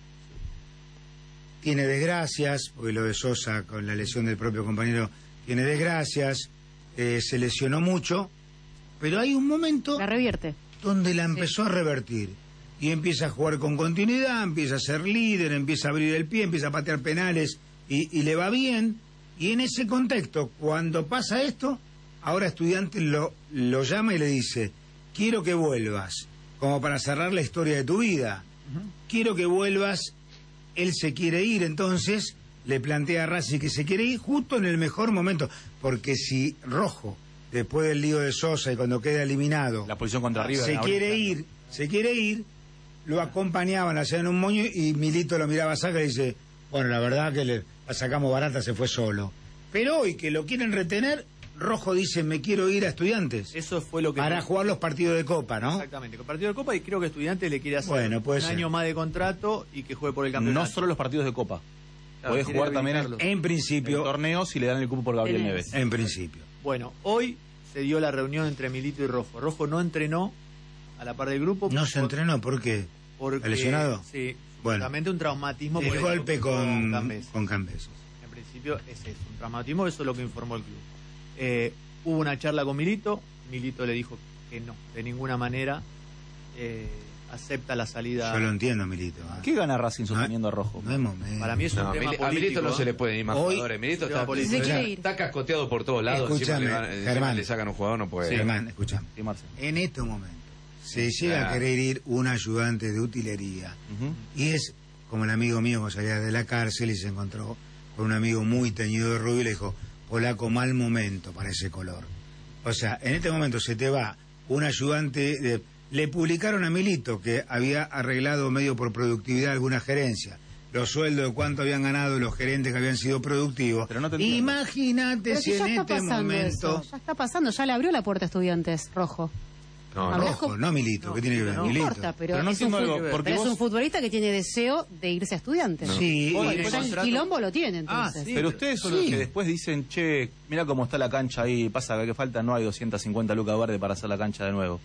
Tiene desgracias, porque lo de Sosa con la lesión del propio compañero tiene desgracias, eh, se lesionó mucho, pero hay un momento La revierte. donde la empezó a revertir y empieza a jugar con continuidad, empieza a ser líder, empieza a abrir el pie, empieza a patear penales y, y le va bien. Y en ese contexto, cuando pasa esto, ahora Estudiantes lo, lo llama y le dice, quiero que vuelvas, como para cerrar la historia de tu vida. Quiero que vuelvas, él se quiere ir, entonces le plantea a Racing que se quiere ir justo en el mejor momento, porque si Rojo, después del lío de Sosa y cuando queda eliminado, La posición contra River. se ahora. quiere ir, se quiere ir, lo acompañaban, hacían un moño y Milito lo miraba a sacar y dice, bueno, la verdad que le, la sacamos barata, se fue solo. Pero hoy que lo quieren retener, Rojo dice, me quiero ir a Estudiantes Eso fue lo que... para jugar los partidos de Copa, ¿no? Exactamente, con partido de Copa, y creo que Estudiantes le quiere hacer Bueno, puede un ser. año más de contrato y que juegue por el campeonato. No solo los partidos de Copa. Claro, Podés quiere jugar también en, habilitarlo. En en principio, torneos si le dan el cupo por Gabriel Tenés. Neves. en principio. Bueno, hoy se dio la reunión entre Milito y Rojo. Rojo no entrenó a la par del grupo. No se por- entrenó, ¿por qué? porque, ¿Está lesionado? Sí, Bueno. justamente un traumatismo. por El golpe con, Cambeses. con Cambeses. En principio es eso, un traumatismo, eso es lo que informó el club. Eh, hubo una charla con Milito, Milito le dijo que no, de ninguna manera eh, acepta la salida. Yo lo entiendo, Milito. ¿eh? ¿Qué gana Racing sosteniendo a Rojo? No es momento. Para mí es un No, tema Mili- a político. Milito no ¿eh? se le puede ir más Hoy- jugadores. Milito Tema está, político. Se quiere ir. está cascoteado por todos lados. Escúchame, Siempre le, van- siempre Germán. le sacan un jugador, no puede. Germán, escúchame. Sí, Marce. En estos momentos se llega a Claro. querer ir un ayudante de utilería. Ujú. Y es como el amigo mío que salía de la cárcel y se encontró con un amigo muy teñido de rubio y le dijo, polaco, mal momento para ese color. O sea, en este momento se te va un ayudante, de- le publicaron a Milito que había arreglado medio por productividad alguna gerencia, los sueldos de cuánto habían ganado los gerentes que habían sido productivos. Pero no te entiendo. Imagínate Pero si si ya en está este pasando momento... eso. Ya está pasando, ya le abrió la puerta a Estudiantes, Rojo. No, Habrá no. Rojo, co- no Milito, No, ¿qué tiene que ver? no No Milito. importa, pero, Pero no es, un entiendo algo, fut- porque pero es vos- un futbolista que tiene deseo de irse a Estudiantes. Sí, Vos y- tenés Ya el contrato- quilombo lo tiene, Ah, entonces. sí. Pero ustedes son los Sí. que después dicen, che, mira cómo está la cancha ahí, pasa que falta, no hay doscientas cincuenta lucas verdes para hacer la cancha de nuevo.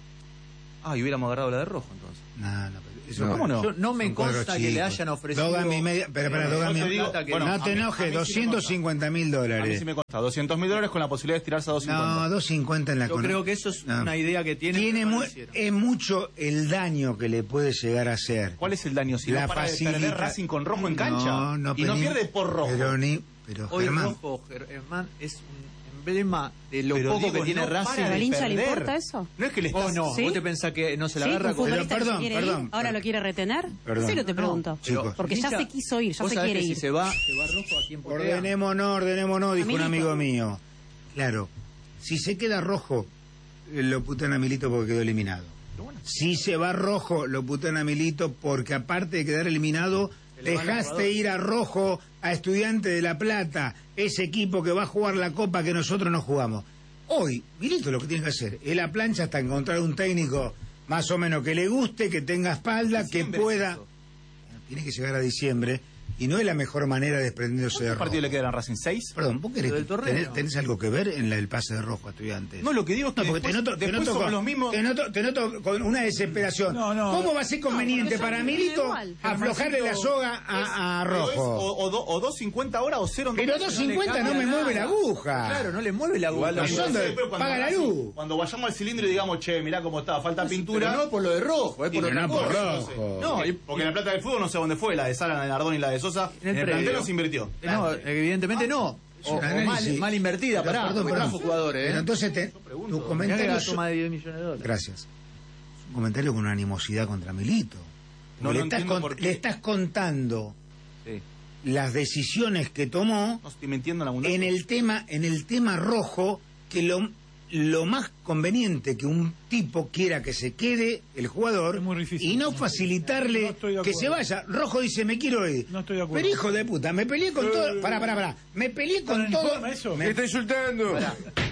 Ah, y hubiéramos agarrado la de Rojo entonces. No, no, pero eso No. ¿Cómo no? Yo no me Son cuadros consta que le chicos. hayan ofrecido. Dos gamas y media, pero para dos Yo gamas te y digo, media. bueno, no a te mí- a mí enojes, sí me doscientos cincuenta mil A mí dólares. sí me consta, doscientos mil dólares con la posibilidad de estirarse a doscientos cincuenta. No, doscientos cincuenta en la Yo con- creo que eso es No. una idea que tiene. Tiene pero no mu- lo hicieron. es mucho el daño que le puede llegar a hacer. ¿Cuál es el daño? Si La no para de facilita- perder Racing con Rojo en cancha No, no, y pero no ni- pierde por Rojo. Pero ni, pero Hoy Germán, Rojo, Germán, es un emblema de lo Pero poco digo, que tiene no Racing. para de ¿Al hincha le perder. importa eso? No es que le Oh, estás... no, ¿Sí? vos te pensás que no se la ¿Sí? agarra ¿Un con... futbolista Pero, que se perdón, quiere perdón, ir? ¿Ahora perdón. lo quiere retener? Perdón. En serio te No, pregunto. chicos. Porque ya Hincha, se quiso ir, ya vos se sabés quiere que ir. si se va, se va Rojo, ¿a quién potea? ordenémonos, ordenémonos, dijo un Milito. amigo mío. Claro, si se queda Rojo, eh, lo putan a Milito porque quedó eliminado. Si se va Rojo, lo putan a Milito porque aparte de quedar eliminado, Se le van los dejaste jugadores. ir a Rojo a Estudiante de La Plata, ese equipo que va a jugar la Copa que nosotros no jugamos. Hoy, Milito lo que tiene que hacer es la plancha hasta encontrar un técnico más o menos que le guste, que tenga espalda, que Diciembre es pueda... eso. Tiene que llegar a diciembre, y no es la mejor manera de desprenderse de ¿Cuántos Rojo. partidos le quedan a Racing? ¿Seis? Perdón, ¿vos querés, Lo del torneo. tenés, tenés algo que ver en la- el pase de Rojo a Estudiantes? No, lo que digo es que No, porque te después- noto, te después noto somos con, los mismos. te noto, te noto con una desesperación. No, no. ¿Cómo va a ser conveniente No, para pero yo Milito igual. aflojarle la soga a, a Pero es Rojo? O, o, do- o dos cincuenta ahora o cero. Pero dos cincuenta no me mueve la aguja. Claro, no le mueve la aguja. Igual no son de- paga la luz. Cuando vayamos al cilindro y digamos, che, mirá cómo está, falta pintura. Pero no por lo de Rojo, es por Pero otra no por cosa. Rojo. No, y- Porque en la Plata del Fútbol no sé dónde fue, la de Sara, la de Nardón y la de Sosa. En En el el, plantel predio. no se invirtió. Eh, No, evidentemente no. O, un o mal, análisis. mal invertida, Pero, pará. perdón, porque perdón. trajo jugadores, Pero ¿eh? entonces te, pregunto. tu Mirá que comentario... gastó más de diez millones de dólares. Gracias. Es un comentario con una animosidad contra Milito. No, le, no estás entiendo cont- por qué. le estás contando Sí. las decisiones que tomó No estoy mintiendo en la abundancia. en el tema en el tema Rojo, que lo lo más conveniente que un tipo quiera que se quede el jugador Es muy difícil. y no No facilitarle estoy de que acuerdo. se vaya. Rojo dice, me quiero ir. No estoy de acuerdo. Pero hijo de puta, me peleé con todo... Pará, pará, pará. Me peleé ¿Está en con el todo... informe eso? Me, ¿Qué está insultando?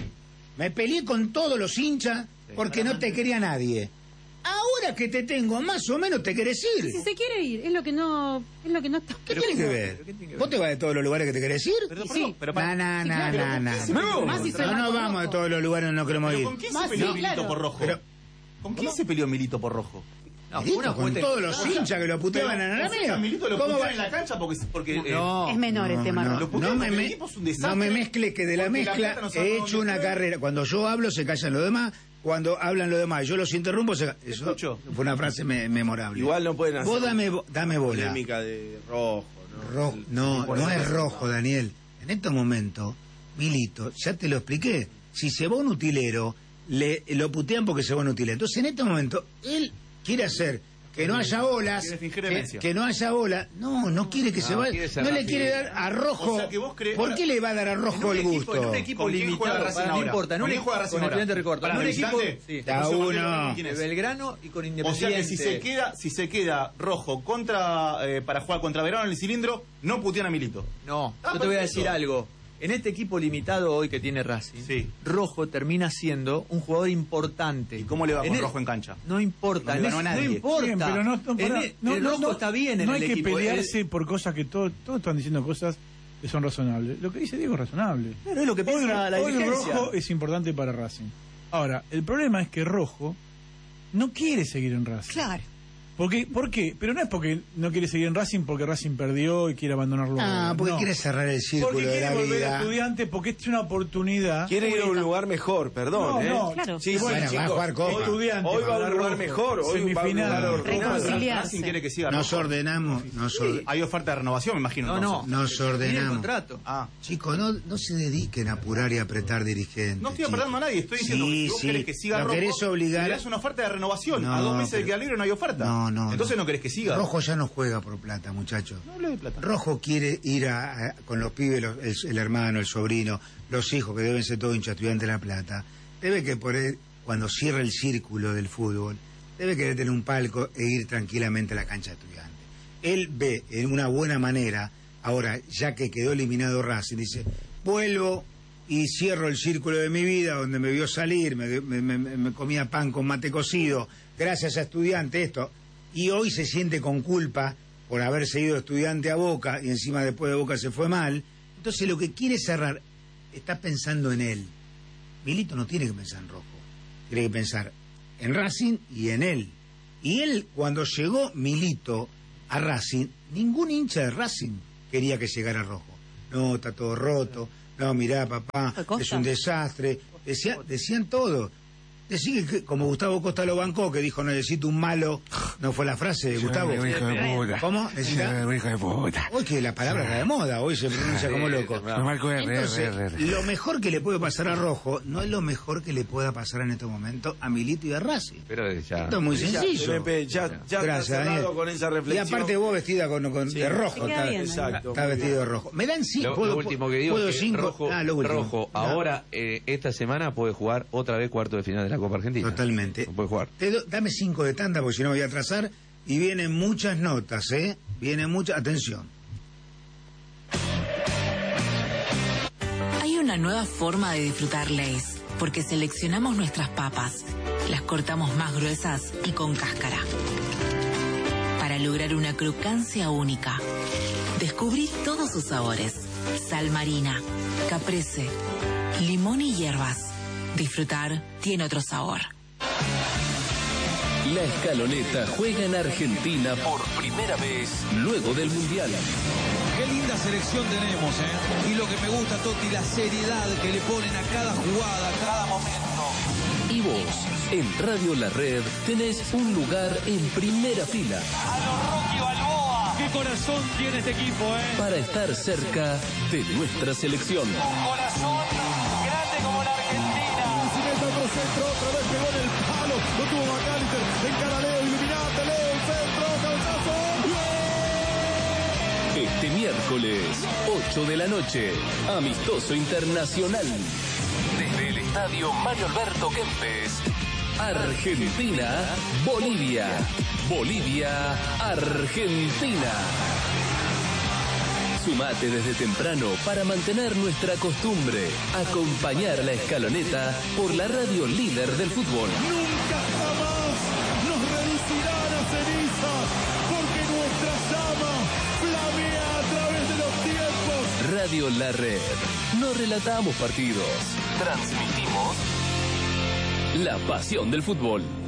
me peleé con todos los hinchas porque no te quería nadie. Ahora que te tengo, más o menos te querés ir. Si se quiere ir, es lo que no, es lo que no está. ¿Qué tiene que ver? ¿Vos te vas de todos los lugares que te querés ir? Pero, Sí. perdón, pero para- Na, na, Sí, na, claro. na, ¿Con quién se na. peleó? Más si se No va nos con vamos Rojo. de todos los lugares donde no queremos pero ir. ¿con quién Más se peleó sí, Milito claro. por Rojo? Pero- ¿Con quién se peleó Milito por Rojo? No, Milito, una con fuente- todos los hinchas que lo puteaban en Pero, Arameo. Milito lo ¿Cómo puteaban va? en la cancha porque... porque eh, No. Es menor el tema. No, Rojo. Lo no, putearon me, porque el me- equipo es un desastre. no me mezcle que de la Porque la mezcla plata no sabe he dónde hecho una fue. carrera. Cuando yo hablo se callan los demás, cuando hablan los demás yo los interrumpo, se... eso escucho. fue una frase me- memorable. Igual no pueden hacer Vos dame, bo- dame bola. polémica de Rojo, ¿no? Rojo, no, Por no eso. es rojo, Daniel. En estos momentos, Milito, ya te lo expliqué, si se va un utilero, le lo putean porque se va un utilero. Entonces, en este momento, él quiere hacer que no haya olas, Quiere fingir que, demencia. que no haya olas. No, no quiere que se No, vaya. quiere ser No le rápido. quiere dar a Rojo. O sea, que vos crees- ¿Por qué le va a dar a Rojo el En un gusto? equipo, en un equipo ¿Con quién juega limitado, Racing para- no ahora? importa, en ¿Con un quién equipo juega Racing con ahora? Estudiantes recorta. ¿Para En un el equipo visitante? sí, Da Entonces, uno. ¿quién de es? Belgrano y con O sea Independiente. que si se queda, si se queda Rojo contra eh, para jugar contra Verano en el cilindro, no putean a Milito. No, Ah, yo te voy a perfecto. decir algo. En este equipo limitado hoy que tiene Racing, Sí. Rojo termina siendo un jugador importante. ¿Y cómo le va En con el- Rojo en cancha? No importa, No le en ganó ese- a no nadie. importa. Bien, pero no, no, En pará, el- no, el no, Rojo no, está bien en no el hay que equipo. pelearse El- por cosas que todos todos están diciendo cosas que son razonables. Lo que dice Diego es razonable. Claro, es lo que Hoy, piensa la hoy dirigencia. Rojo es importante para Racing. Ahora, el problema es que Rojo no quiere seguir en Racing. Claro. Porque, ¿Por qué? Pero no es porque no quiere seguir en Racing porque Racing perdió y quiere abandonarlo. Ah, porque no. quiere cerrar el círculo Porque de quiere la volver a vida. estudiante porque esta es una oportunidad. Quiere ir a un lugar mejor, perdón, No, ¿eh? no, Claro. Sí, sí, Bueno, va a chicos. jugar Copa. Hoy- Estudiante, Hoy va a un para lugar Rojo. mejor, hoy va a un Semifinal. lugar ordenado. Reconciliar. Racing quiere que siga Nos Rojo. ordenamos, nos, or- Hay oferta de renovación, me imagino. No, entonces. no. nos Tiene el ordenamos. contrato. Ah. Chicos, no, no se dediquen a apurar y apretar dirigentes. No estoy chicos. apretando a nadie, estoy diciendo Sí, que si vos sí. querés que siga Lo Rojo, querés obligar- le das una oferta de renovación. No, a dos meses de pero- quedar libre no hay oferta. No, no. Entonces no, querés que siga. Rojo ya no juega por plata, muchachos. No hable de plata. Rojo quiere ir a, a- con los pibes, los- el, el hermano, el sobrino, los hijos, que deben ser todos hinchas estudiantes de La Plata. Debe que por él, cuando cierra el círculo del fútbol, debe querer tener un palco e ir tranquilamente a la cancha de estudiantes. Él ve en una buena manera, ahora, ya que quedó eliminado Racing, dice, vuelvo y cierro el círculo de mi vida, donde me vio salir, me, me- me- me comía pan con mate cocido, gracias a estudiante, esto. Y hoy se siente con culpa por haberse ido estudiante a Boca y encima después de Boca se fue mal. Entonces lo que quiere cerrar, está pensando en él. Milito no tiene que pensar en Rojo, tiene que pensar en Racing y en él. Y él, cuando llegó Milito a Racing, ningún hincha de Racing quería que llegara Rojo. No, está todo roto, no, mirá papá, ¿Fue Costa? es un desastre. Decía, decían todo. Decía que, como Gustavo Costa lo bancó, que dijo, necesito un malo, no fue la frase de Gustavo. ¿Cómo? ¿Necesita? hijo de puta. Hoy que la palabra está de moda, hoy se pronuncia como loco. No marco R, Entonces, R, R. lo mejor que le puede pasar a Rojo no es lo mejor que le pueda pasar en este momento a Milito y a Racing. Pero ya. Esto es muy Ya, sencillo. M P, ya, ya Gracias, está cerrado Daniel. con esa Y reflexión. aparte vos vestida con, con- Sí. de rojo. Te queda Está, bien, ¿no? Exacto. está vestido de rojo. Me dan cinco. Lo, ¿puedo- lo último que digo puedo es que cinco? Rojo, Ah, lo último. Rojo No. ahora, eh, esta semana puede jugar otra vez cuarto de final de la Copa Argentina. Totalmente. No puede jugar. Te do- dame cinco de tanda porque si no me voy a atrasar. Y vienen muchas notas, ¿eh? Vienen muchas. Atención. Hay una nueva forma de disfrutar Lay's, porque seleccionamos nuestras papas, las cortamos más gruesas y con cáscara, para lograr una crocancia única. Descubrí todos sus sabores. Sal marina, caprese, limón y hierbas. Disfrutar tiene otro sabor. La Escaloneta juega en Argentina por primera vez luego del Mundial. Qué linda selección tenemos, ¿eh? Y lo que me gusta, Totti, la seriedad que le ponen a cada jugada, a cada momento. Y vos, en Radio La Red, tenés un lugar en primera fila. A los Rocky Balboa. Qué corazón tiene este equipo, ¿eh? Para estar cerca de nuestra selección. Un corazón grande como la Argentina. Si mete otro centro, otra vez pegó en el palo. Lo tuvo McAllister. Encara Leo, iluminante, Leo, el centro, cabezazo. Este miércoles, ocho de la noche, amistoso internacional. Desde el estadio Mario Alberto Kempes, Argentina, Bolivia. Bolivia, Argentina. Sumate desde temprano para mantener nuestra costumbre, acompañar la Escaloneta por la radio líder del fútbol. Nunca jamás nos reducirán a cenizas, porque nuestra llama flamea a través de los tiempos. Radio La Red. No relatamos partidos, transmitimos la pasión del fútbol.